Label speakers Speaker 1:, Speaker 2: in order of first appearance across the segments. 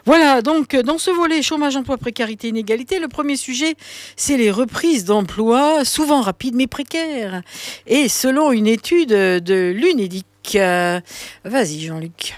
Speaker 1: Voilà, donc dans ce volet chômage, emploi, précarité, inégalité, le premier sujet, c'est les reprises d'emploi, souvent rapides mais précaires. Et selon une étude de l'UNEDIC, vas-y Jean-Luc.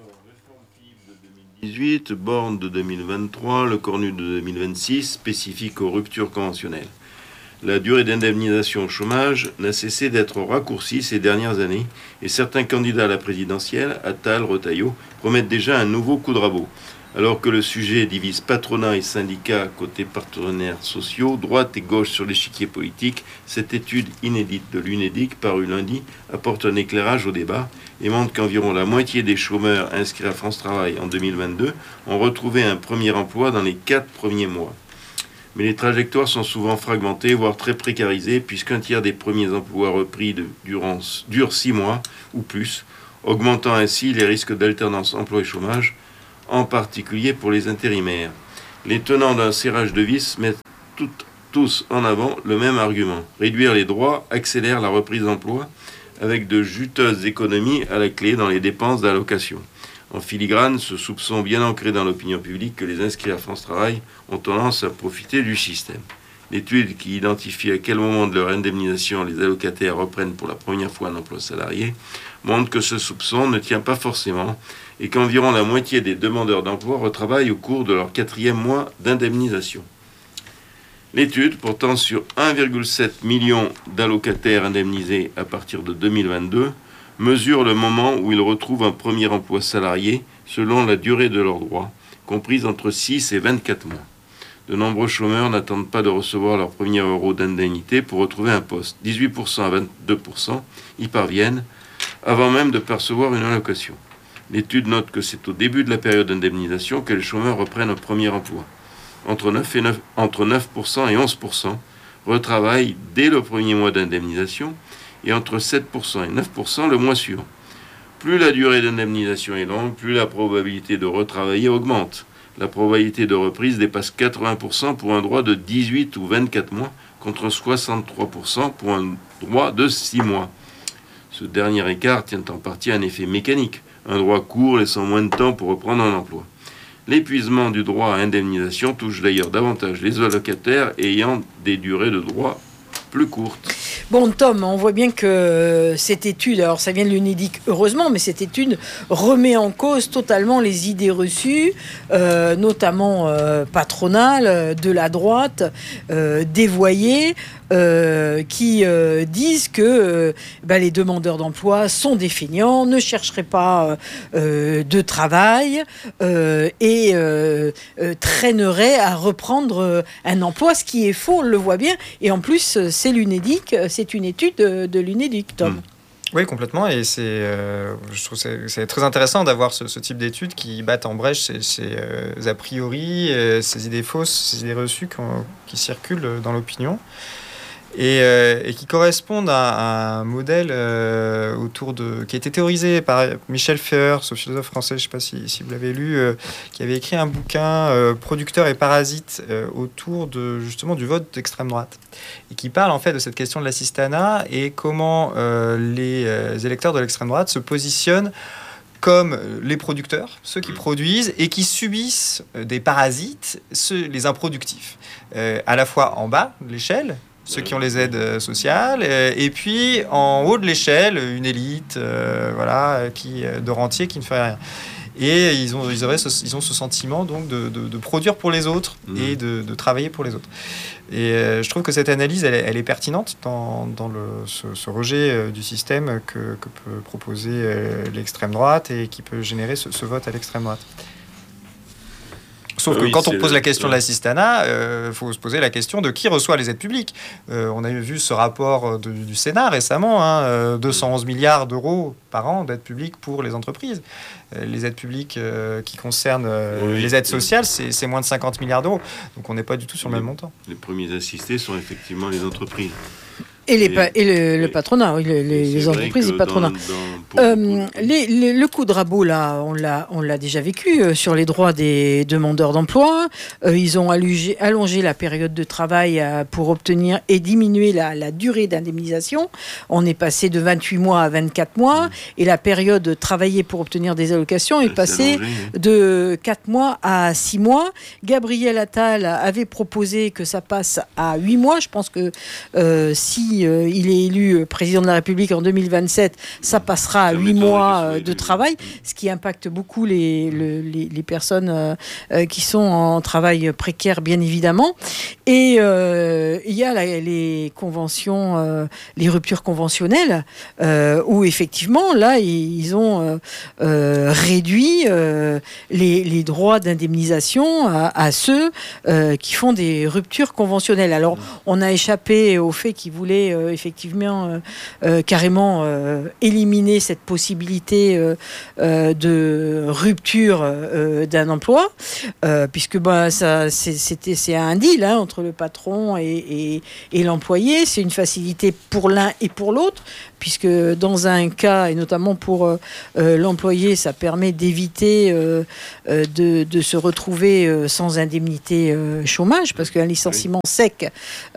Speaker 2: 2018, borne de 2023, le Cornu de 2026, spécifique aux ruptures conventionnelles. La durée d'indemnisation au chômage n'a cessé d'être raccourcie ces dernières années et certains candidats à la présidentielle, Attal, Retailleau, promettent déjà un nouveau coup de rabot. Alors que le sujet divise patronat et syndicats côté partenaires sociaux, droite et gauche sur l'échiquier politique, cette étude inédite de l'UNEDIC parue lundi apporte un éclairage au débat et montre qu'environ la moitié des chômeurs inscrits à France Travail en 2022 ont retrouvé un premier emploi dans les 4 premiers mois. Mais les trajectoires sont souvent fragmentées, voire très précarisées, puisqu'un tiers des premiers emplois repris durent 6 mois ou plus, augmentant ainsi les risques d'alternance emploi et chômage, en particulier pour les intérimaires. Les tenants d'un serrage de vis mettent tous en avant le même argument. Réduire les droits accélère la reprise d'emploi, avec de juteuses économies à la clé dans les dépenses d'allocation. En filigrane, ce soupçon bien ancré dans l'opinion publique que les inscrits à France Travail ont tendance à profiter du système. L'étude qui identifie à quel moment de leur indemnisation les allocataires reprennent pour la première fois un emploi salarié montre que ce soupçon ne tient pas forcément et qu'environ la moitié des demandeurs d'emploi retravaillent au cours de leur 4e mois d'indemnisation. L'étude, portant sur 1,7 million d'allocataires indemnisés à partir de 2022, mesure le moment où ils retrouvent un premier emploi salarié selon la durée de leurs droits, comprise entre 6 et 24 mois. De nombreux chômeurs n'attendent pas de recevoir leur premier euro d'indemnité pour retrouver un poste. 18% à 22% y parviennent avant même de percevoir une allocation. L'étude note que c'est au début de la période d'indemnisation que les chômeurs reprennent un premier emploi. Entre 9% et 11% retravaillent dès le premier mois d'indemnisation et entre 7% et 9% le mois suivant. Plus la durée d'indemnisation est longue, plus la probabilité de retravailler augmente. La probabilité de reprise dépasse 80% pour un droit de 18 ou 24 mois contre 63% pour un droit de 6 mois. Ce dernier écart tient en partie à un effet mécanique, un droit court laissant moins de temps pour reprendre un emploi. L'épuisement du droit à indemnisation touche d'ailleurs davantage les allocataires ayant des durées de droit plus courtes.
Speaker 1: Bon, Tom, on voit bien que cette étude, alors ça vient de l'UNEDIC, heureusement, mais cette étude remet en cause totalement les idées reçues, notamment patronales, de la droite, dévoyées, qui disent que les demandeurs d'emploi sont des feignants, ne chercheraient pas de travail et traîneraient à reprendre un emploi, ce qui est faux, on le voit bien. Et en plus, c'est l'UNEDIC, c'est une étude de l'UNEDIC, Tom.
Speaker 3: Oui, complètement. Et je trouve que c'est très intéressant d'avoir ce type d'études qui battent en brèche ces a priori, ces idées fausses, ces idées reçues qui circulent dans l'opinion. Et qui correspondent à un modèle qui a été théorisé par Michel Feuer, ce philosophe français, je ne sais pas si vous l'avez lu, qui avait écrit un bouquin Producteurs et parasites autour justement du vote d'extrême droite, et qui parle en fait de cette question de l'assistanat et comment les électeurs de l'extrême droite se positionnent comme les producteurs, ceux qui produisent et qui subissent des parasites, les improductifs, à la fois en bas de l'échelle, ceux qui ont les aides sociales, et puis en haut de l'échelle, une élite de rentiers qui ne fait rien. Et ils ont ce sentiment donc de produire pour les autres et de travailler pour les autres. Et je trouve que cette analyse, elle est pertinente dans ce rejet du système que peut proposer l'extrême droite et qui peut générer ce vote à l'extrême droite. Sauf que quand on pose la question de l'assistanat, faut se poser la question de qui reçoit les aides publiques. On a vu ce rapport du Sénat récemment, 211 milliards d'euros par an d'aides publiques pour les entreprises. Les aides publiques qui concernent les aides sociales, c'est moins de 50 milliards d'euros. Donc on n'est pas du tout sur le même montant.
Speaker 2: Les premiers assistés sont effectivement les entreprises.
Speaker 1: Et le patronat, oui, les entreprises et le patronat. Le coup de rabot, là, on l'a déjà vécu sur les droits des demandeurs d'emploi. Ils ont allongé la période de travail pour obtenir et diminuer la durée d'indemnisation. On est passé de 28 mois à 24 mois et la période travaillée pour obtenir des allocations est passée de 4 mois à 6 mois. Gabriel Attal avait proposé que ça passe à 8 mois. Je pense que si il est élu président de la République en 2027, ça passera à 8 mois de travail, ce qui impacte beaucoup les personnes qui sont en travail précaire, bien évidemment. Et il y a les conventions, les ruptures conventionnelles, où effectivement, là, ils ont réduit les droits d'indemnisation à ceux qui font des ruptures conventionnelles. Alors, on a échappé au fait qu'ils voulaient effectivement carrément éliminer cette possibilité de rupture d'un emploi, puisque c'est un deal entre le patron et l'employé. C'est une facilité pour l'un et pour l'autre, puisque dans un cas, et notamment pour l'employé, ça permet d'éviter de se retrouver sans indemnité chômage, parce qu'un licenciement sec,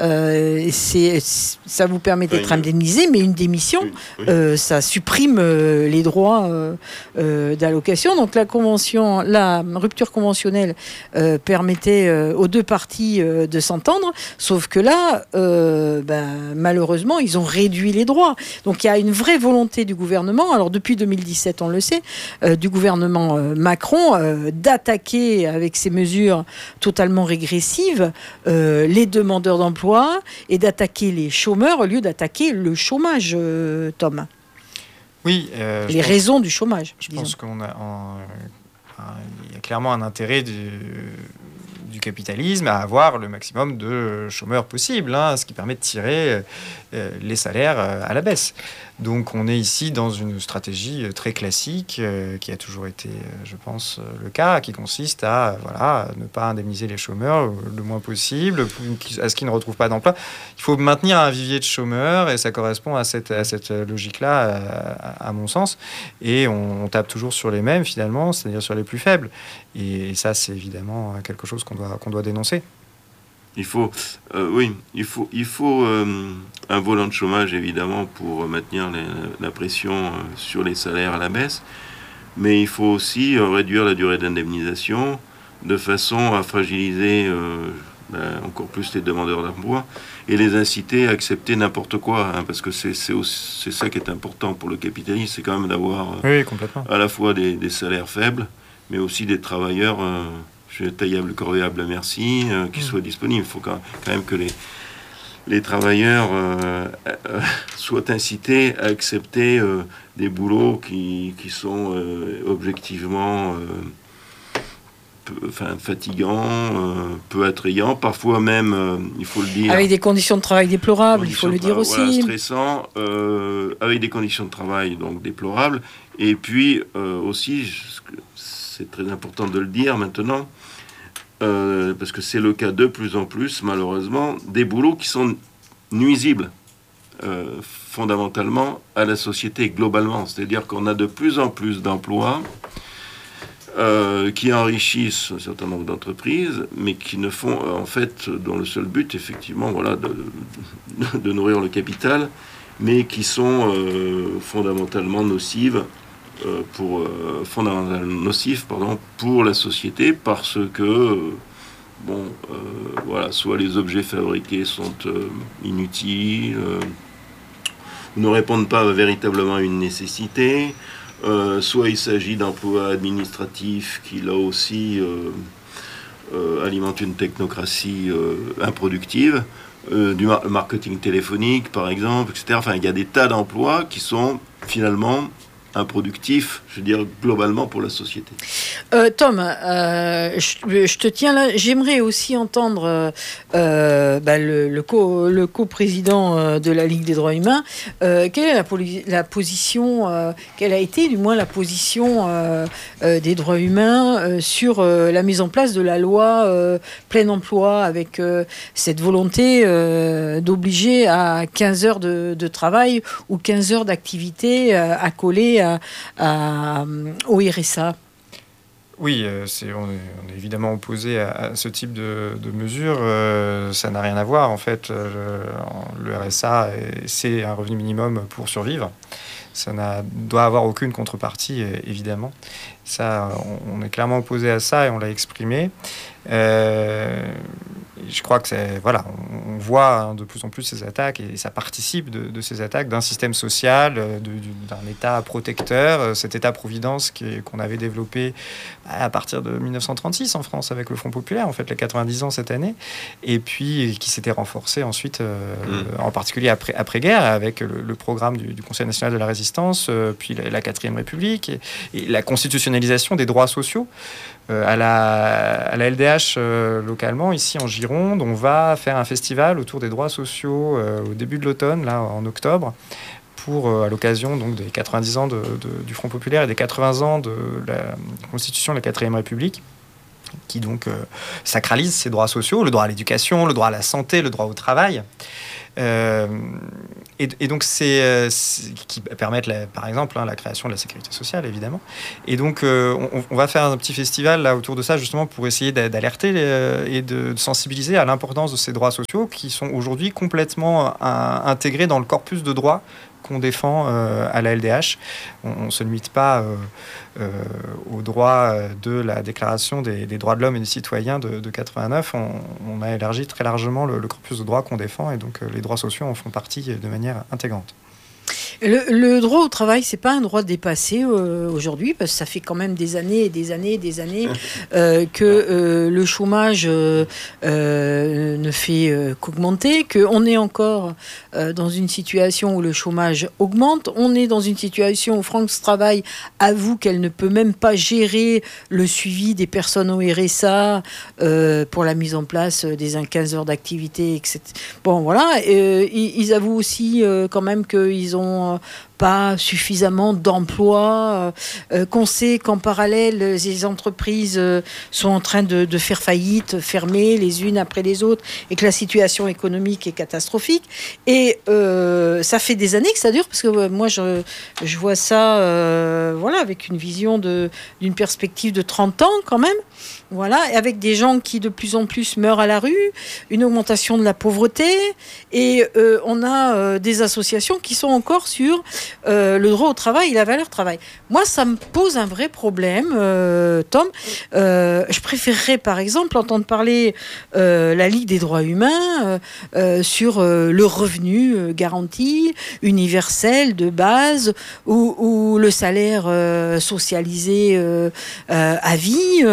Speaker 1: ça vous permet d'être indemnisé, mais une démission, ça supprime les droits d'allocation. Donc la rupture conventionnelle permettait aux deux parties de s'entendre, sauf que là, malheureusement, ils ont réduit les droits. Donc il y a une vraie volonté du gouvernement, alors depuis 2017, on le sait, du gouvernement Macron, d'attaquer avec ces mesures totalement régressives les demandeurs d'emploi et d'attaquer les chômeurs au lieu d'attaquer le chômage, Tom.
Speaker 3: Oui.
Speaker 1: Les raisons du chômage.
Speaker 3: Je pense qu'il y a clairement un intérêt du capitalisme à avoir le maximum de chômeurs possible, ce qui permet de tirer les salaires à la baisse. Donc on est ici dans une stratégie très classique qui a toujours été, je pense, le cas, qui consiste à ne pas indemniser les chômeurs le moins possible, à ce qu'ils ne retrouvent pas d'emploi. Il faut maintenir un vivier de chômeurs et ça correspond à cette logique-là, à mon sens. Et on tape toujours sur les mêmes finalement, c'est-à-dire sur les plus faibles. Et ça, c'est évidemment quelque chose qu'on doit dénoncer.
Speaker 2: Il faut un volant de chômage, évidemment, pour maintenir la pression sur les salaires à la baisse, mais il faut aussi réduire la durée d'indemnisation de façon à fragiliser encore plus les demandeurs d'emploi et les inciter à accepter n'importe quoi, parce que c'est ça qui est important pour le capitalisme, c'est quand même d'avoir à la fois des salaires faibles, mais aussi des travailleurs taillables, corvéables, merci, qui soient disponibles. Il faut quand même que les travailleurs soient incités à accepter des boulots qui sont objectivement fatigants, peu attrayants, parfois même, il faut le dire...
Speaker 1: Avec des conditions de travail déplorables, il faut le dire aussi.
Speaker 2: Stressants, avec des conditions de travail donc déplorables, et puis aussi, c'est très important de le dire maintenant, parce que c'est le cas de plus en plus, malheureusement, des boulots qui sont nuisibles fondamentalement à la société globalement. C'est-à-dire qu'on a de plus en plus d'emplois qui enrichissent un certain nombre d'entreprises, mais qui ne font, en fait, dont le seul but, effectivement, de nourrir le capital, mais qui sont fondamentalement nocifs pour la société, parce que soit les objets fabriqués sont inutiles, ne répondent pas véritablement à une nécessité, soit il s'agit d'emplois administratifs qui là aussi alimentent une technocratie improductive, du marketing téléphonique par exemple, etc. Enfin, il y a des tas d'emplois qui sont finalement improductive, je veux dire, globalement pour la société.
Speaker 1: Tom, je te tiens là. J'aimerais aussi entendre le coprésident de la Ligue des droits humains. Quelle est la position, quelle a été du moins la position des droits humains sur la mise en place de la loi plein emploi, avec cette volonté d'obliger à 15 heures de travail ou 15 heures d'activité accolées au RSA?
Speaker 3: Oui, on est évidemment opposé à ce type de mesures. Ça n'a rien à voir. En fait, le RSA, c'est un revenu minimum pour survivre. Ça doit avoir aucune contrepartie, évidemment. Ça, on est clairement opposé à ça et on l'a exprimé. Je crois que voilà, on voit de plus en plus ces attaques et ça participe de ces attaques d'un système social, d'un État protecteur, cet État-providence qu'on avait développé à partir de 1936 en France avec le Front populaire, en fait, les 90 ans cette année, et puis qui s'était renforcé ensuite, en particulier après-guerre, avec le programme du Conseil national de la résistance, puis la 4e République, et la constitutionnalisation des droits sociaux. À la LDH localement, ici en Gironde, on va faire un festival autour des droits sociaux au début de l'automne, là en octobre, à l'occasion donc des 90 ans du Front populaire et des 80 ans de la Constitution de la 4e République, qui donc sacralise ces droits sociaux, le droit à l'éducation, le droit à la santé, le droit au travail. Et donc qui permettent par exemple la création de la sécurité sociale, évidemment. Et donc on va faire un petit festival là autour de ça, justement pour essayer d'alerter et de sensibiliser à l'importance de ces droits sociaux qui sont aujourd'hui complètement intégrés dans le corpus de droits qu'on défend à la LDH. On ne se limite pas aux droits de la Déclaration des droits de l'homme et des citoyens de 89. On a élargi très largement le corpus de droits qu'on défend, et donc les droits sociaux en font partie de manière intégrante.
Speaker 1: Le droit au travail, c'est pas un droit dépassé aujourd'hui, parce que ça fait quand même des années et des années et des années que le chômage ne fait qu'augmenter, qu'on est encore dans une situation où le chômage augmente. On est dans une situation où France Travail avoue qu'elle ne peut même pas gérer le suivi des personnes au RSA pour la mise en place des 15 heures d'activité, etc. Bon, voilà. Ils avouent aussi quand même qu'ils ont pas suffisamment d'emplois, qu'on sait qu'en parallèle, les entreprises sont en train de faire faillite, fermer les unes après les autres, et que la situation économique est catastrophique. Et ça fait des années que ça dure, parce que moi, je vois ça avec une vision d'une perspective de 30 ans quand même. Voilà, et avec des gens qui de plus en plus meurent à la rue, une augmentation de la pauvreté, et on a des associations qui sont encore sur le droit au travail et la valeur travail. Moi, ça me pose un vrai problème, Tom. Je préférerais, par exemple, entendre parler la Ligue des droits humains sur le revenu garanti, universel, de base, ou le salaire socialisé à vie.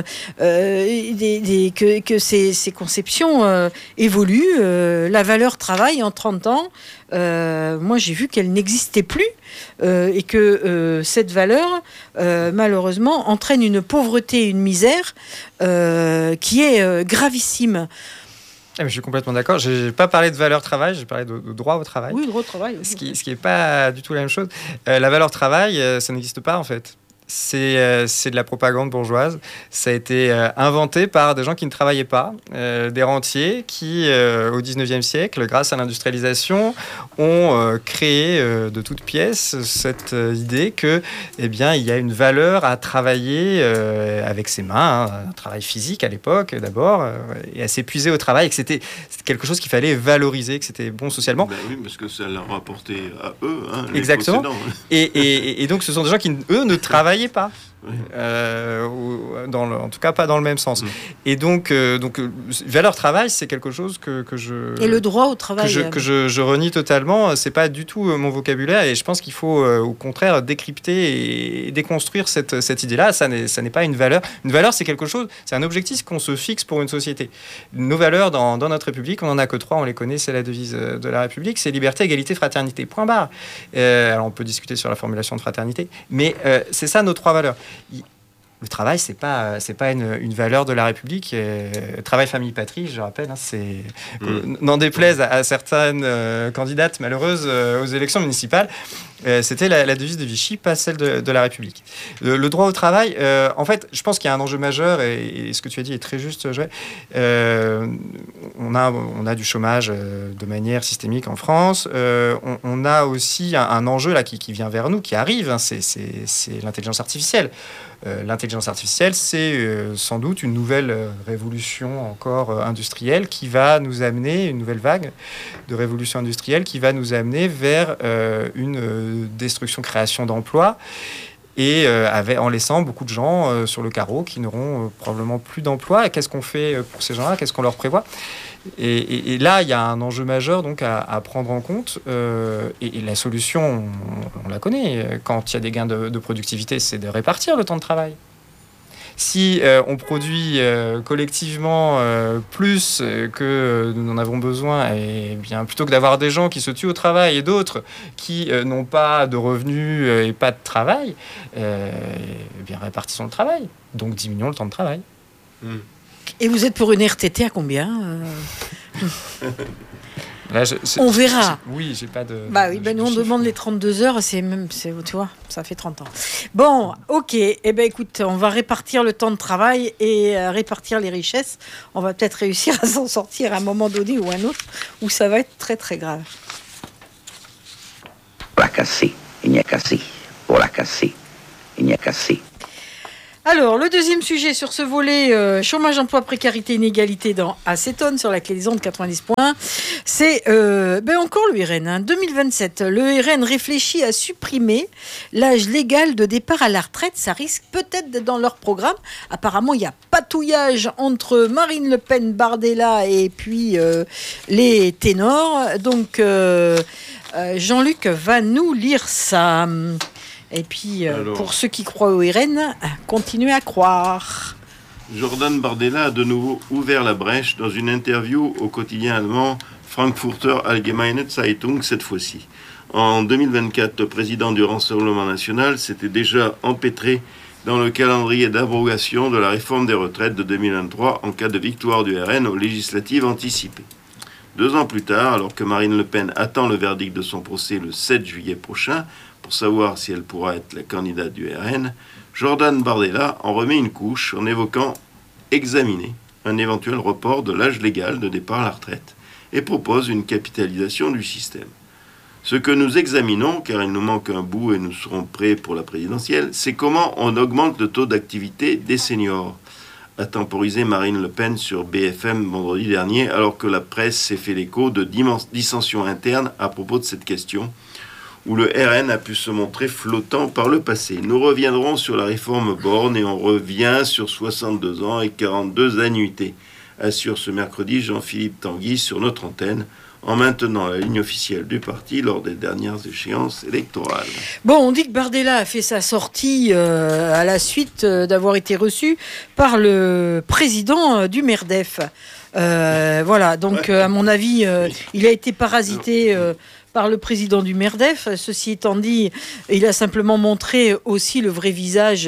Speaker 1: Que ces conceptions évoluent. La valeur travail en 30 ans, moi j'ai vu qu'elle n'existait plus et que cette valeur, malheureusement, entraîne une pauvreté et une misère qui est gravissime.
Speaker 3: Je suis complètement d'accord. Je n'ai pas parlé de valeur travail, j'ai parlé de droit au travail.
Speaker 1: Oui, droit au travail.
Speaker 3: Ce qui n'est pas du tout la même chose. La valeur travail, ça n'existe pas en fait. C'est de la propagande bourgeoise. Ça a été inventé par des gens qui ne travaillaient pas, des rentiers qui, au 19e siècle, grâce à l'industrialisation, ont créé de toutes pièces cette idée que, il y a une valeur à travailler avec ses mains, un travail physique à l'époque d'abord, et à s'épuiser au travail, et que c'était quelque chose qu'il fallait valoriser, que c'était bon socialement.
Speaker 2: Ben oui, parce que ça leur a apporté à eux,
Speaker 3: exactement. Et donc, ce sont des gens qui, eux, ne travaillaient pas.
Speaker 2: Oui.
Speaker 3: en tout cas pas dans le même sens. Et donc valeur travail, c'est quelque chose que je...
Speaker 1: Et le droit au travail.
Speaker 3: Que je renie totalement. C'est pas du tout mon vocabulaire, et je pense qu'il faut au contraire décrypter et déconstruire cette idée-là. Ça n'est pas une valeur. Une valeur, c'est quelque chose, c'est un objectif qu'on se fixe pour une société. Nos valeurs dans notre République, on n'en a que 3, on les connaît, c'est la devise de la République, c'est liberté, égalité, fraternité. Point barre. Alors on peut discuter sur la formulation de fraternité, mais c'est ça nos 3 valeurs. Le travail, c'est pas une valeur de la République. Travail, famille, patrie, je rappelle, n'en déplaise à certaines candidates malheureuses aux élections municipales, c'était la devise de Vichy, pas celle de la République. Le droit au travail, en fait, je pense qu'il y a un enjeu majeur, et ce que tu as dit est très juste, Joël. On a du chômage de manière systémique en France. On a aussi un enjeu là qui vient vers nous, qui arrive, c'est l'intelligence artificielle. L'intelligence artificielle, c'est sans doute une nouvelle révolution encore industrielle qui va nous amener, une nouvelle vague de révolution industrielle qui va nous amener vers une destruction-création d'emplois, et en laissant beaucoup de gens sur le carreau qui n'auront probablement plus d'emploi. Et qu'est-ce qu'on fait pour ces gens-là? Qu'est-ce qu'on leur prévoit? Et là, il y a un enjeu majeur donc à prendre en compte. Et la solution, on la connaît. Quand il y a des gains de productivité, c'est de répartir le temps de travail. Si on produit collectivement plus que nous en avons besoin, et bien plutôt que d'avoir des gens qui se tuent au travail et d'autres qui n'ont pas de revenus et pas de travail, bien répartissons le travail. Donc diminuons le temps de travail.
Speaker 1: Et vous êtes pour une RTT à combien
Speaker 3: Là,
Speaker 1: on verra.
Speaker 3: Oui, j'ai pas de...
Speaker 1: nous on demande les 32 heures, tu vois, ça fait 30 ans. Bon, ok, écoute, on va répartir le temps de travail et répartir les richesses. On va peut-être réussir à s'en sortir à un moment donné ou à un autre, où ça va être très très grave.
Speaker 4: Pour la casser, il n'y a cassé. Pour la casser, il n'y a cassé.
Speaker 1: Alors, le deuxième sujet sur ce volet, chômage, emploi, précarité, inégalité dans Acétone, sur la clé des ondes 90 points, c'est encore le RN. 2027, le RN réfléchit à supprimer l'âge légal de départ à la retraite. Ça risque peut-être d'être dans leur programme. Apparemment, il y a patouillage entre Marine Le Pen, Bardella et puis les ténors. Donc, Jean-Luc va nous lire ça. Et puis, pour ceux qui croient au RN, continuez à croire.
Speaker 2: Jordan Bardella a de nouveau ouvert la brèche dans une interview au quotidien allemand Frankfurter Allgemeine Zeitung cette fois-ci. En 2024, le président du Rassemblement national s'était déjà empêtré dans le calendrier d'abrogation de la réforme des retraites de 2023 en cas de victoire du RN aux législatives anticipées. 2 ans plus tard, alors que Marine Le Pen attend le verdict de son procès le 7 juillet prochain, pour savoir si elle pourra être la candidate du RN, Jordan Bardella en remet une couche en évoquant examiner un éventuel report de l'âge légal de départ à la retraite et propose une capitalisation du système. Ce que nous examinons, car il nous manque un bout et nous serons prêts pour la présidentielle, c'est comment on augmente le taux d'activité des seniors, a temporisé Marine Le Pen sur BFM vendredi dernier, alors que la presse s'est fait l'écho de dissensions internes à propos de cette question, où le RN a pu se montrer flottant par le passé. Nous reviendrons sur la réforme Borne et on revient sur 62 ans et 42 annuités, assure ce mercredi Jean-Philippe Tanguy sur notre antenne, en maintenant la ligne officielle du parti lors des dernières échéances électorales.
Speaker 1: Bon, on dit que Bardella a fait sa sortie à la suite d'avoir été reçu par le président du MERDEF. Voilà, donc à mon avis, il a été parasité... par le président du MERDEF. Ceci étant dit, il a simplement montré aussi le vrai visage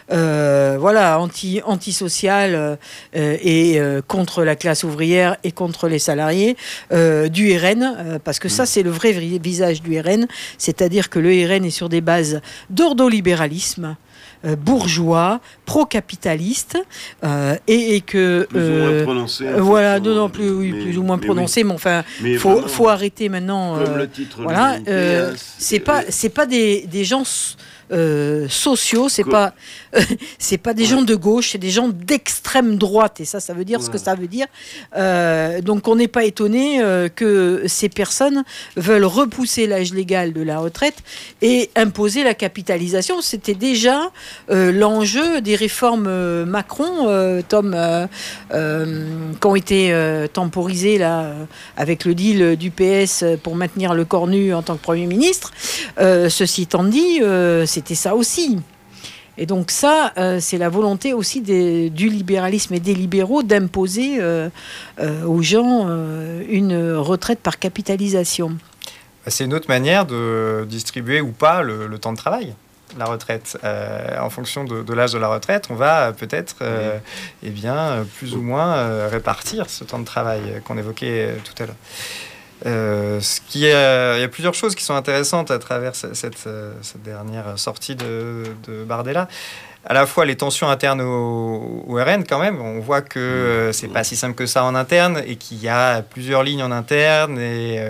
Speaker 1: antisocial et contre la classe ouvrière et contre les salariés du RN, parce que ça, c'est le vrai visage du RN, c'est-à-dire que le RN est sur des bases d'ordolibéralisme, bourgeois, pro-capitaliste, et que
Speaker 2: plus ou moins prononcé,
Speaker 1: plus ou moins prononcé, mais enfin faut arrêter maintenant.
Speaker 2: Comme le titre
Speaker 1: c'est pas des gens sociaux. C'est pas des gens de gauche, c'est des gens d'extrême droite. Et ça veut dire ce que ça veut dire. Donc on n'est pas étonné que ces personnes veulent repousser l'âge légal de la retraite et imposer la capitalisation. C'était déjà l'enjeu des réformes Macron, Tom, qui ont été temporisées là, avec le deal du PS pour maintenir le Cornu en tant que Premier ministre. Ceci étant dit, c'était ça aussi. Et donc ça, c'est la volonté aussi du libéralisme et des libéraux d'imposer aux gens une retraite par capitalisation.
Speaker 3: C'est une autre manière de distribuer ou pas le temps de travail, la retraite. En fonction de l'âge de la retraite, on va peut-être plus ou moins répartir ce temps de travail qu'on évoquait tout à l'heure. Il y a plusieurs choses qui sont intéressantes à travers cette dernière sortie de Bardella. À la fois les tensions internes au RN, quand même, on voit que c'est pas si simple que ça en interne et qu'il y a plusieurs lignes en interne et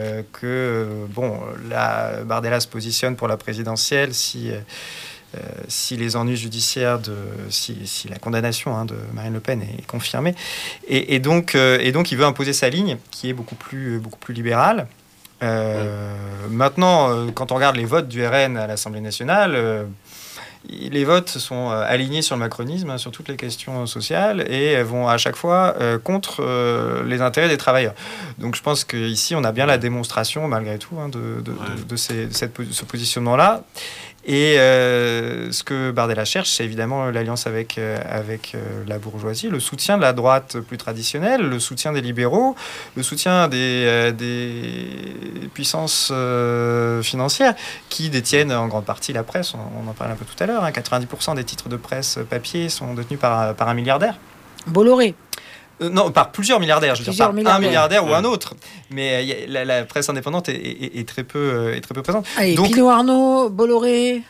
Speaker 3: Bardella se positionne pour la présidentielle si les ennuis judiciaires si la condamnation de Marine Le Pen est confirmée et donc il veut imposer sa ligne qui est beaucoup plus libérale. Maintenant, quand on regarde les votes du RN à l'Assemblée nationale, les votes sont alignés sur le macronisme, sur toutes les questions sociales et vont à chaque fois contre les intérêts des travailleurs. Donc je pense qu'ici on a bien la démonstration malgré tout de ce positionnement-là. Et ce que Bardella cherche, c'est évidemment l'alliance avec la bourgeoisie, le soutien de la droite plus traditionnelle, le soutien des libéraux, le soutien des puissances financières qui détiennent en grande partie la presse. On en parlait un peu tout à l'heure. 90% des titres de presse papier sont détenus par un milliardaire.
Speaker 1: Bolloré.
Speaker 3: Non, par plusieurs milliardaires. Je veux dire, par un milliardaire ou un autre. Mais la presse indépendante est très peu présente.
Speaker 1: Allez, donc, Pinault Arnaud, Bolloré.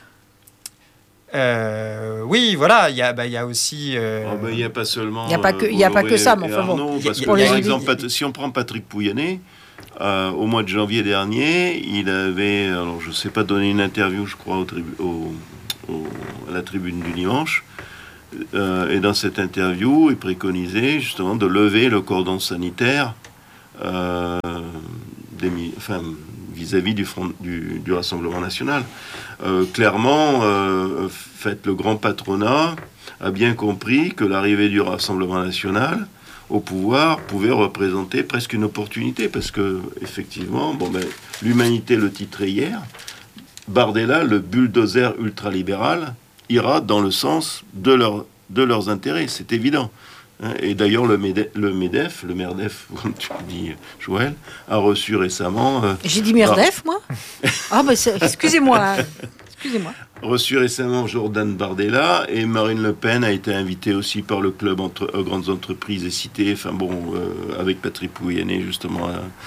Speaker 3: Oui, voilà. Il y a aussi.
Speaker 2: Il n'y a pas seulement.
Speaker 1: Il n'y a pas que ça, mais enfin bon.
Speaker 2: Parce que, par exemple, si on prend Patrick Pouyanné, au mois de janvier dernier, il avait, alors je ne sais pas, donné une interview, je crois, à la tribune du dimanche. Et dans cette interview, il préconisait justement de lever le cordon sanitaire vis-à-vis du Rassemblement national. Clairement, le grand patronat a bien compris que l'arrivée du Rassemblement national au pouvoir pouvait représenter presque une opportunité, parce que effectivement, l'Humanité le titrait hier, Bardella, le bulldozer ultralibéral, ira dans le sens de leurs intérêts, c'est évident. Et d'ailleurs, le MEDEF, comme tu dis, Joël, a reçu récemment...
Speaker 1: J'ai dit MERDEF, moi excusez-moi.
Speaker 2: Reçu récemment Jordan Bardella, et Marine Le Pen a été invitée aussi par le club grandes entreprises et cités, avec Patrick Pouyanné, justement,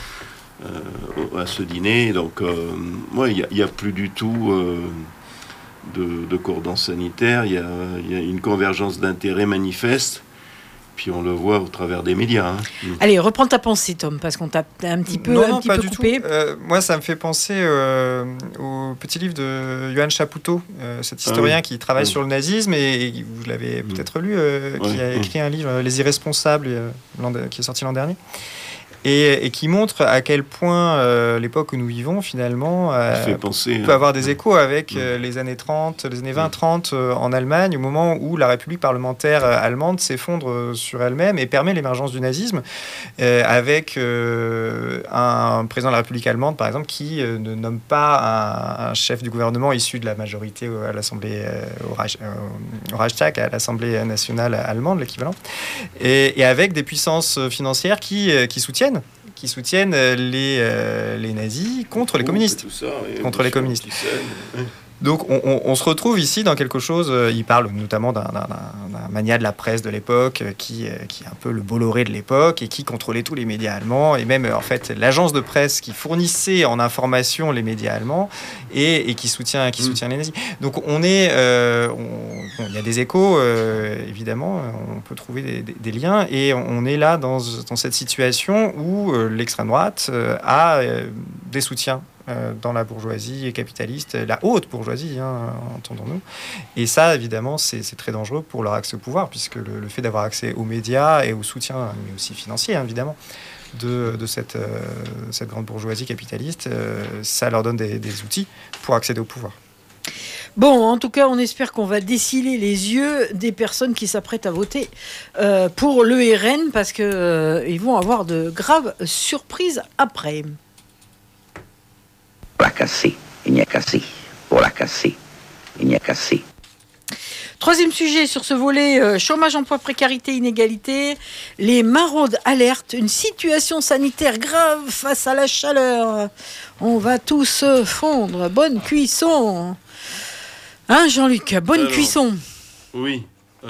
Speaker 2: à ce dîner. Donc, il n'y a plus du tout... de cordon sanitaire, il y a une convergence d'intérêts manifeste, puis on le voit au travers des médias.
Speaker 1: Allez, reprends ta pensée, Tom, parce qu'on t'a un petit peu coupé.
Speaker 3: Moi, ça me fait penser au petit livre de Johann Chapoutot, cet historien qui travaille sur le nazisme, et vous l'avez peut-être lu, qui a écrit un livre, Les Irresponsables, qui est sorti l'an dernier. Et qui montre à quel point l'époque où nous vivons, finalement, peut avoir des échos avec les années 30, les années 20-30 en Allemagne, au moment où la République parlementaire allemande s'effondre sur elle-même et permet l'émergence du nazisme, avec un président de la République allemande, par exemple, qui ne nomme pas un chef du gouvernement issu de la majorité à l'Assemblée, au Reichstag, à l'Assemblée nationale allemande, l'équivalent, et avec des puissances financières qui soutiennent les nazis contre les communistes. Contre les communistes. Donc on se retrouve ici dans quelque chose, il parle notamment d'un mania de la presse de l'époque qui est un peu le Bolloré de l'époque et qui contrôlait tous les médias allemands et même en fait l'agence de presse qui fournissait en information les médias allemands et qui soutient les nazis. Donc il y a des échos évidemment, on peut trouver des liens et on est là dans cette situation où l'extrême droite a des soutiens dans la bourgeoisie capitaliste, la haute bourgeoisie, entendons-nous. Et ça, évidemment, c'est très dangereux pour leur accès au pouvoir, puisque le fait d'avoir accès aux médias et au soutien, mais aussi financier, évidemment, de cette grande bourgeoisie capitaliste, ça leur donne des outils pour accéder au pouvoir.
Speaker 1: Bon, en tout cas, on espère qu'on va déciler les yeux des personnes qui s'apprêtent à voter pour le RN, parce qu'ils vont avoir de graves surprises après.
Speaker 4: Pour la casser, il n'y a qu'assez. Pour la casser, il n'y a qu'assez.
Speaker 1: Troisième sujet sur ce volet, chômage, emploi, précarité, inégalité. Les maraudes alertent une situation sanitaire grave face à la chaleur. On va tous fondre. Bonne cuisson. Hein, Jean-Luc, bonne cuisson.
Speaker 2: Oui.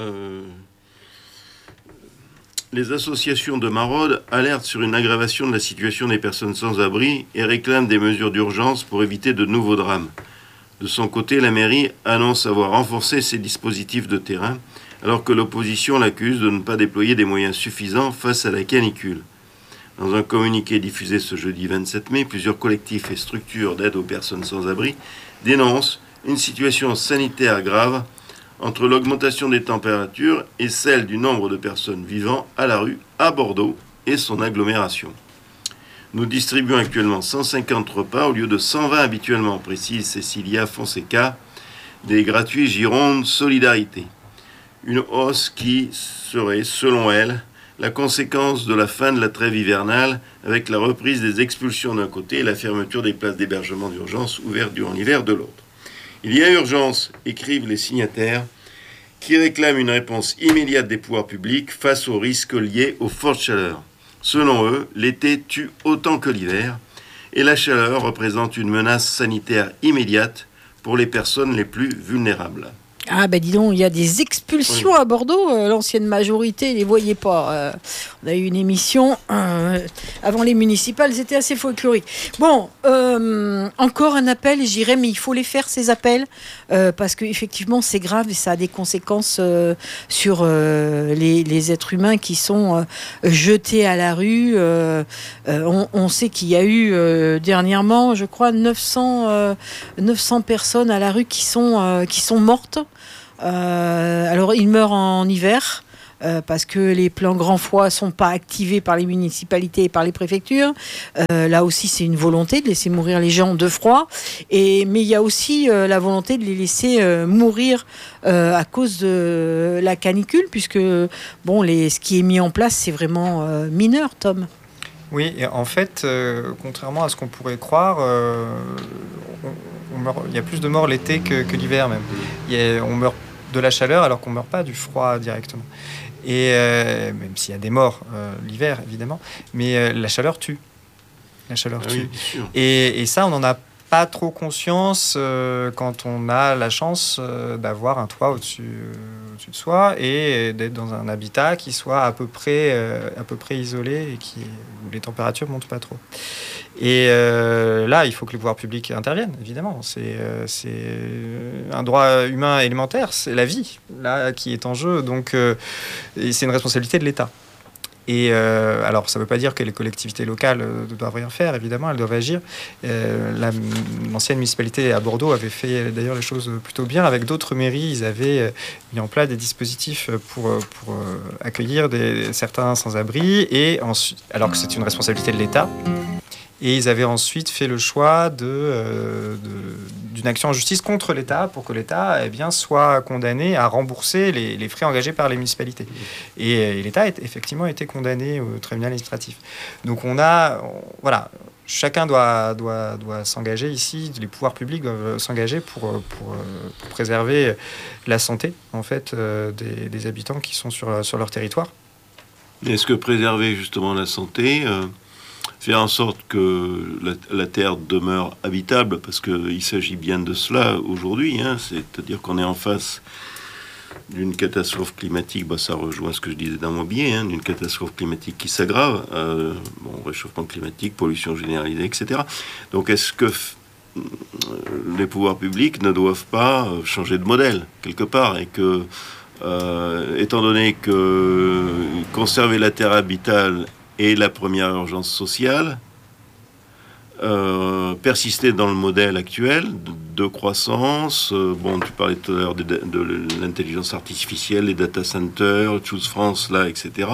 Speaker 2: Les associations de maraudes alertent sur une aggravation de la situation des personnes sans abri et réclament des mesures d'urgence pour éviter de nouveaux drames. De son côté, la mairie annonce avoir renforcé ses dispositifs de terrain, alors que l'opposition l'accuse de ne pas déployer des moyens suffisants face à la canicule. Dans un communiqué diffusé ce jeudi 27 mai, plusieurs collectifs et structures d'aide aux personnes sans abri dénoncent une situation sanitaire grave entre l'augmentation des températures et celle du nombre de personnes vivant à la rue à Bordeaux et son agglomération. Nous distribuons actuellement 150 repas au lieu de 120 habituellement, précise Cécilia Fonseca, des gratuits Gironde Solidarité. Une hausse qui serait, selon elle, la conséquence de la fin de la trêve hivernale avec la reprise des expulsions d'un côté et la fermeture des places d'hébergement d'urgence ouvertes durant l'hiver de l'autre. Il y a urgence, écrivent les signataires, qui réclament une réponse immédiate des pouvoirs publics face aux risques liés aux fortes chaleurs. Selon eux, l'été tue autant que l'hiver, et la chaleur représente une menace sanitaire immédiate pour les personnes les plus vulnérables.
Speaker 1: Ah ben dis donc, il y a des expulsions à Bordeaux, l'ancienne majorité ne les voyait pas. On a eu une émission avant les municipales, c'était assez folklorique. Bon, encore un appel, j'irai, mais il faut les faire ces appels, parce qu'effectivement c'est grave et ça a des conséquences sur les êtres humains qui sont jetés à la rue. On sait qu'il y a eu dernièrement, je crois, 900 personnes à la rue qui sont mortes. Alors ils meurent en hiver parce que les plans grand froid sont pas activés par les municipalités et par les préfectures. Là aussi c'est une volonté de laisser mourir les gens de froid, mais il y a aussi la volonté de les laisser mourir à cause de la canicule, puisque ce qui est mis en place c'est vraiment mineur, Tom.
Speaker 3: Oui, et en fait, contrairement à ce qu'on pourrait croire, il y a plus de morts l'été que l'hiver même. On meurt de la chaleur alors qu'on ne meurt pas du froid directement. Et même s'il y a des morts l'hiver, évidemment, mais la chaleur tue. La chaleur tue. Oui, et ça, on n'en a pas trop conscience quand on a la chance d'avoir un toit au-dessus de soi et d'être dans un habitat qui soit à peu près isolé et où les températures ne montent pas trop. Et là, il faut que les pouvoirs publics interviennent, évidemment. C'est un droit humain élémentaire, c'est la vie là qui est en jeu. Donc, et c'est une responsabilité de l'État. Et alors, ça ne veut pas dire que les collectivités locales ne doivent rien faire, évidemment, elles doivent agir. L'ancienne municipalité à Bordeaux avait fait d'ailleurs les choses plutôt bien. Avec d'autres mairies, ils avaient mis en place des dispositifs pour accueillir certains sans-abri, et ensuite, alors que c'est une responsabilité de l'État. Et ils avaient ensuite fait le choix d'une action en justice contre l'État pour que l'État soit condamné à rembourser les frais engagés par les municipalités. Et l'État a effectivement été condamné au tribunal administratif. Donc chacun doit s'engager ici, les pouvoirs publics doivent s'engager pour préserver la santé en fait, des habitants qui sont sur leur territoire.
Speaker 2: Est-ce que préserver justement la santé... faire en sorte que la Terre demeure habitable, parce qu'il s'agit bien de cela aujourd'hui, c'est-à-dire qu'on est en face d'une catastrophe climatique, ça rejoint ce que je disais dans mon billet, d'une catastrophe climatique qui s'aggrave, réchauffement climatique, pollution généralisée, etc. Donc est-ce que les pouvoirs publics ne doivent pas changer de modèle, quelque part, et que, étant donné que conserver la Terre habitable est la première urgence sociale, persister dans le modèle actuel de croissance. Tu parlais tout à l'heure de l'intelligence artificielle, les data centers, Choose France, là, etc.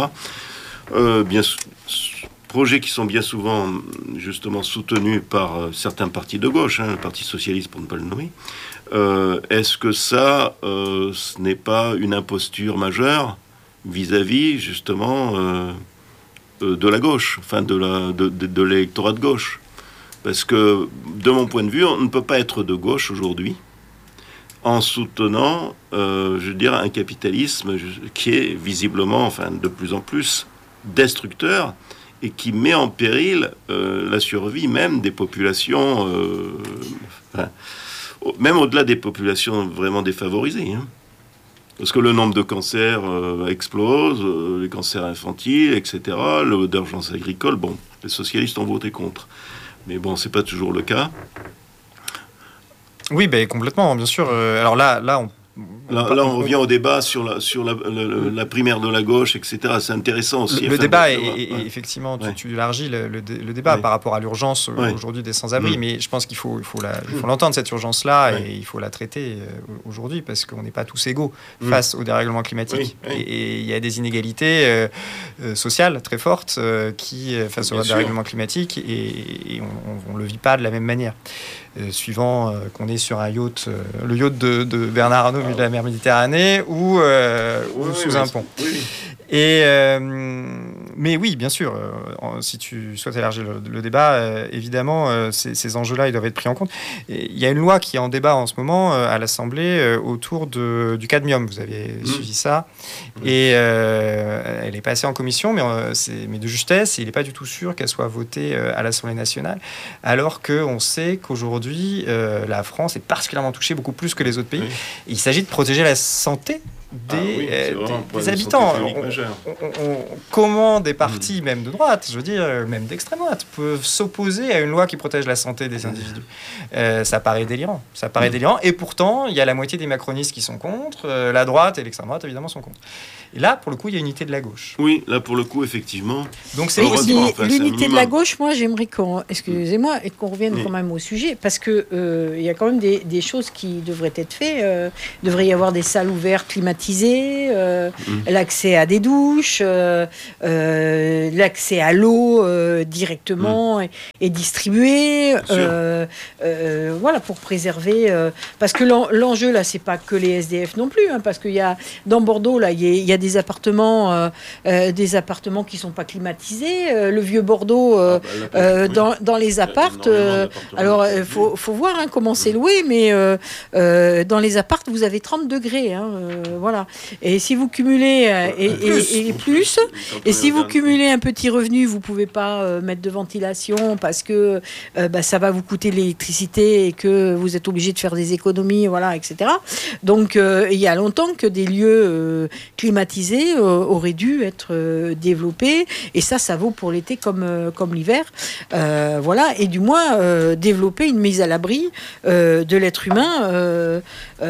Speaker 2: Projets qui sont bien souvent justement soutenus par certains partis de gauche, le Parti socialiste pour ne pas le nommer. Est-ce que ça, ce n'est pas une imposture majeure vis-à-vis justement de la gauche, enfin de l'électorat de gauche? Parce que, de mon point de vue, on ne peut pas être de gauche aujourd'hui en soutenant, un capitalisme qui est visiblement, de plus en plus destructeur et qui met en péril la survie même des populations, même au-delà des populations vraiment défavorisées. Parce que le nombre de cancers explose, les cancers infantiles, etc., l'urgence agricole, les socialistes ont voté contre. Mais c'est pas toujours le cas.
Speaker 3: Oui, complètement, bien sûr. Alors là,
Speaker 2: on revient au débat sur la primaire de la gauche, etc. C'est intéressant aussi.
Speaker 3: Le débat est effectivement, tu élargis le débat par rapport à l'urgence aujourd'hui des sans-abri, mais je pense qu'il faut l'entendre, cette urgence-là, et il faut la traiter aujourd'hui, parce qu'on n'est pas tous égaux face au dérèglement climatique. Et il y a des inégalités sociales très fortes face au dérèglement climatique, et on ne le vit pas de la même manière. Suivant qu'on est sur un yacht, le yacht de Bernard Arnault au milieu de la mer Méditerranée ou sous un pont. Mais oui, bien sûr, si tu souhaites élargir le débat, évidemment, ces enjeux-là, ils doivent être pris en compte. Il y a une loi qui est en débat en ce moment à l'Assemblée autour du cadmium. Vous avez suivi ça. Et elle est passée en commission, mais de justesse. Et il n'est pas du tout sûr qu'elle soit votée à l'Assemblée nationale, alors qu'on sait qu'aujourd'hui, la France est particulièrement touchée, beaucoup plus que les autres pays. Il s'agit de protéger la santé des habitants. Comment des partis, même de droite, même d'extrême droite, peuvent s'opposer à une loi qui protège la santé des individus? Ça paraît délirant. Et pourtant, il y a la moitié des macronistes qui sont contre, la droite et l'extrême droite, évidemment, sont contre. Et là, pour le coup, il y a unité de la gauche.
Speaker 2: Oui, là, pour le coup, effectivement.
Speaker 1: Donc, c'est l'unité de la gauche. Moi, j'aimerais qu'on revienne quand même au sujet, parce que il y a quand même des choses qui devraient être faites. Il devrait y avoir des salles ouvertes, climatisées, l'accès à des douches, l'accès à l'eau directement et distribué. Pour préserver. Parce que l'enjeu, là, c'est pas que les SDF non plus, parce qu'il y a, dans Bordeaux, là, il y a des appartements qui sont pas climatisés. Le vieux Bordeaux, dans les appartes. Alors, faut voir comment c'est loué, mais dans les appartes, vous avez 30 degrés. Voilà. Et si vous cumulez si vous cumulez un petit revenu, vous pouvez pas mettre de ventilation parce que ça va vous coûter de l'électricité et que vous êtes obligé de faire des économies, etc. Donc, il y a longtemps que des lieux climatisés auraient dû être développés, et ça vaut pour l'été comme l'hiver. Et du moins développer une mise à l'abri de l'être humain.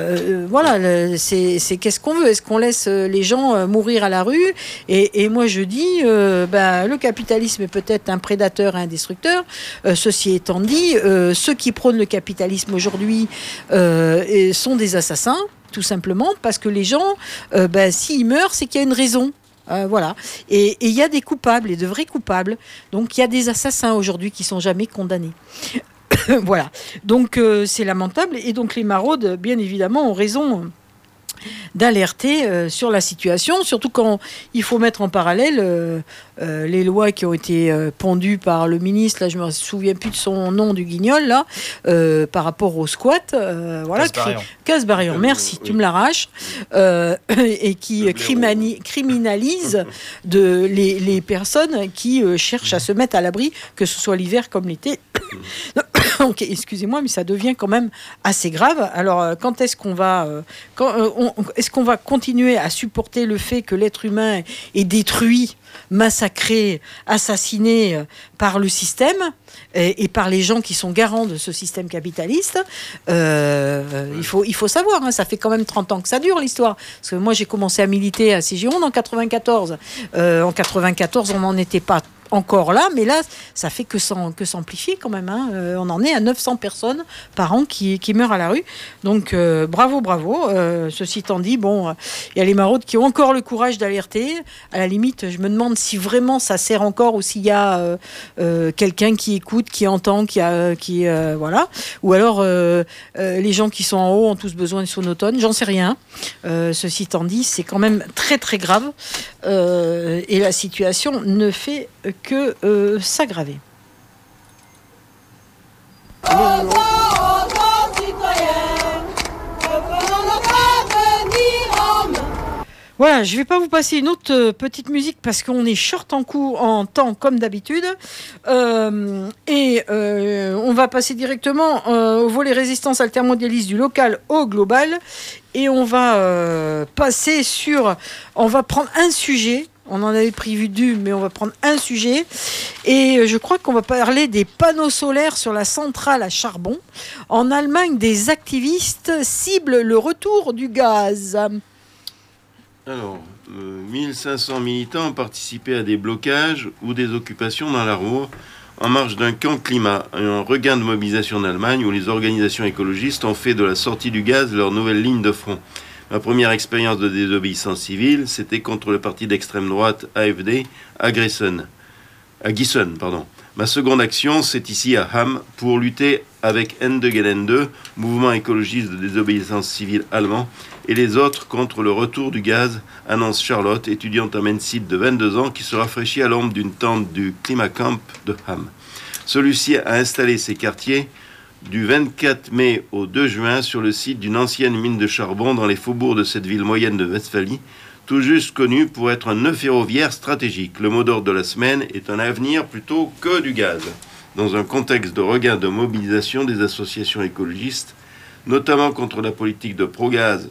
Speaker 1: C'est qu'est-ce qu'on veut? Est-ce qu'on laisse les gens mourir à la rue? Et moi je dis, le capitalisme est peut-être un prédateur et un destructeur. Ceci étant dit, ceux qui prônent le capitalisme aujourd'hui sont des assassins, tout simplement, parce que les gens, s'ils meurent, c'est qu'il y a une raison. Et il y a des coupables, et de vrais coupables. Donc il y a des assassins aujourd'hui qui sont jamais condamnés. Voilà. Donc c'est lamentable. Et donc les maraudes, bien évidemment, ont raison d'alerter sur la situation, surtout quand il faut mettre en parallèle les lois qui ont été pondues par le ministre, là je me souviens plus de son nom, du Guignol, là, par rapport au squat, Kasbarian, merci, tu me l'arraches, et qui criminalise les personnes qui cherchent à se mettre à l'abri, que ce soit l'hiver comme l'été. Ok, excusez-moi, mais ça devient quand même assez grave. Alors, quand est-ce qu'on va, est-ce qu'on va continuer à supporter le fait que l'être humain est détruit, massacré, assassiné par le système et par les gens qui sont garants de ce système capitaliste? Il faut savoir, ça fait quand même 30 ans que ça dure, l'histoire. Parce que moi, j'ai commencé à militer à CGIronde en 94. En 94, on n'en était pas encore là, mais là, ça fait que s'amplifier quand même. Hein. On en est à 900 personnes par an qui meurent à la rue. Donc, bravo. Ceci étant dit, bon, il y a les maraudes qui ont encore le courage d'alerter. À la limite, je me demande si vraiment ça sert encore ou s'il y a quelqu'un qui écoute, qui entend, voilà. Ou alors, les gens qui sont en haut ont tous besoin de sonotones. J'en sais rien. Ceci étant dit, c'est quand même très, très grave. Et la situation ne fait que s'aggraver. Voilà, je ne vais pas vous passer une autre petite musique parce qu'on est short en temps comme d'habitude. On va passer directement au volet résistance altermondialiste du local au global. Et on va passer on va prendre un sujet. On en avait prévu deux, mais on va prendre un sujet. Et je crois qu'on va parler des panneaux solaires sur la centrale à charbon. En Allemagne, des activistes ciblent le retour du gaz.
Speaker 2: Alors, 1500 militants ont participé à des blocages ou des occupations dans la Ruhr en marge d'un camp climat, un regain de mobilisation en Allemagne où les organisations écologistes ont fait de la sortie du gaz leur nouvelle ligne de front. Ma première expérience de désobéissance civile, c'était contre le parti d'extrême droite AfD à Gießen. Ma seconde action, c'est ici à Hamm pour lutter avec Ende Gelände, mouvement écologiste de désobéissance civile allemand, et les autres contre le retour du gaz, annonce Charlotte, étudiante à Mainz de 22 ans, qui se rafraîchit à l'ombre d'une tente du Klimacamp de Hamm. Celui-ci a installé ses quartiers du 24 mai au 2 juin sur le site d'une ancienne mine de charbon dans les faubourgs de cette ville moyenne de Westphalie, tout juste connu pour être un nœud ferroviaire stratégique. Le mot d'ordre de la semaine est un avenir plutôt que du gaz. Dans un contexte de regain de mobilisation des associations écologistes, notamment contre la politique pro-gaz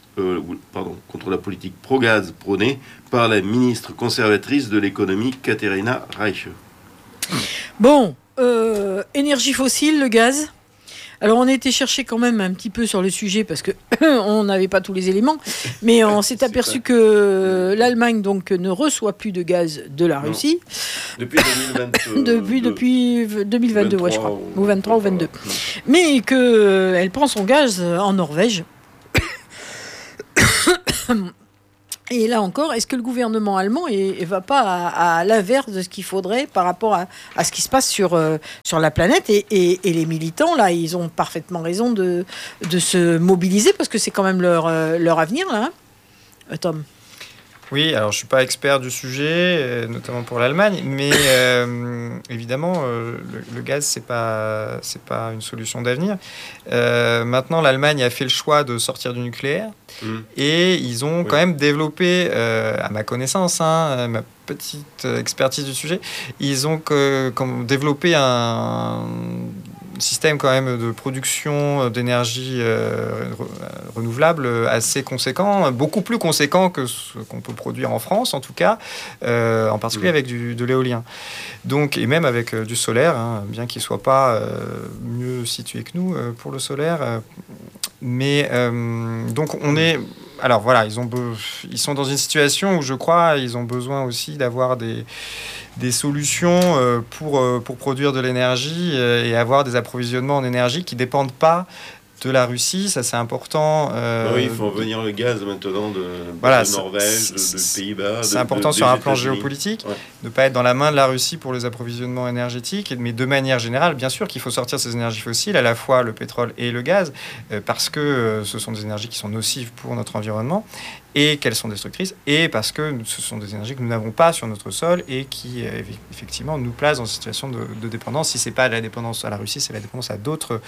Speaker 2: prônée par la ministre conservatrice de l'économie Katharina Reiche.
Speaker 1: Bon, énergie fossile, le gaz. Alors on a été chercher quand même un petit peu sur le sujet parce que on n'avait pas tous les éléments, mais on s'est aperçu que l'Allemagne donc ne reçoit plus de gaz de la Russie.
Speaker 2: Depuis 2022.
Speaker 1: depuis 2022, ouais, je crois, ou 23 ou 22. Mais qu'elle prend son gaz en Norvège. Et là encore, est-ce que le gouvernement allemand ne va pas à l'inverse de ce qu'il faudrait par rapport à ce qui se passe sur la planète et les militants, là, ils ont parfaitement raison de se mobiliser parce que c'est quand même leur avenir, là, hein, Tom.
Speaker 3: Oui, alors je ne suis pas expert du sujet, notamment pour l'Allemagne, mais évidemment, le gaz, c'est pas une solution d'avenir. Maintenant, l'Allemagne a fait le choix de sortir du nucléaire et ils ont quand même développé, à ma connaissance, ma petite expertise du sujet, ils ont développé un système quand même de production d'énergie renouvelable assez conséquent, beaucoup plus conséquent que ce qu'on peut produire en France en tout cas, en particulier avec de l'éolien. Donc, et même avec du solaire, hein, bien qu'il ne soit pas mieux situé que nous pour le solaire. Mais donc on est... Alors voilà, ils sont dans une situation où je crois ils ont besoin aussi d'avoir des solutions pour produire de l'énergie et avoir des approvisionnements en énergie qui ne dépendent pas de la Russie. Ça, c'est important.
Speaker 2: Oui, il faut venir le gaz maintenant de Norvège, de Pays-Bas.
Speaker 3: C'est important sur un plan géopolitique, de ne pas être dans la main de la Russie pour les approvisionnements énergétiques. Mais de manière générale, bien sûr qu'il faut sortir ces énergies fossiles, à la fois le pétrole et le gaz, parce que ce sont des énergies qui sont nocives pour notre environnement et qu'elles sont destructrices, et parce que ce sont des énergies que nous n'avons pas sur notre sol et qui, effectivement, nous placent dans une situation de dépendance. Si ce n'est pas la dépendance à la Russie, c'est la dépendance à d'autres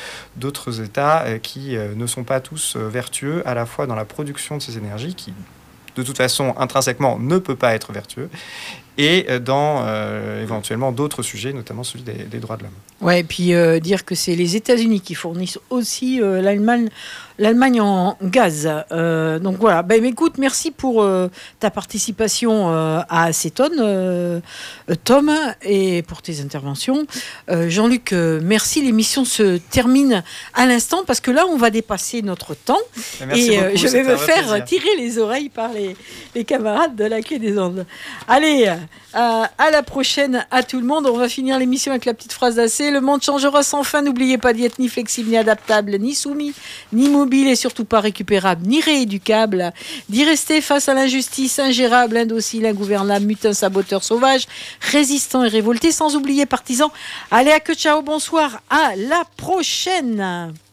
Speaker 3: États qui ne sont pas tous vertueux, à la fois dans la production de ces énergies, qui, de toute façon, intrinsèquement, ne peut pas être vertueux, et dans éventuellement d'autres sujets, notamment celui des droits de l'homme.
Speaker 1: Ouais, et puis dire que c'est les États-Unis qui fournissent aussi l'Allemagne en gaz. Donc voilà. Ben écoute, merci pour ta participation à Acétone, Tom, et pour tes interventions. Jean-Luc, merci. L'émission se termine à l'instant parce que là, on va dépasser notre temps.
Speaker 3: Merci beaucoup,
Speaker 1: je vais me faire
Speaker 3: plaisir.
Speaker 1: tirer les oreilles par les camarades de la Clé des Ondes. Allez, À la prochaine à tout le monde. On va finir l'émission avec la petite phrase d'Assez. Le monde changera sans fin. N'oubliez pas d'y être ni flexible, ni adaptable, ni soumis, ni mobile et surtout pas récupérable, ni rééducable. D'y rester face à l'injustice, ingérable, indocile, ingouvernable, mutin, saboteur, sauvage, résistant et révolté, sans oublier partisan. Allez, à que ciao, bonsoir. À la prochaine.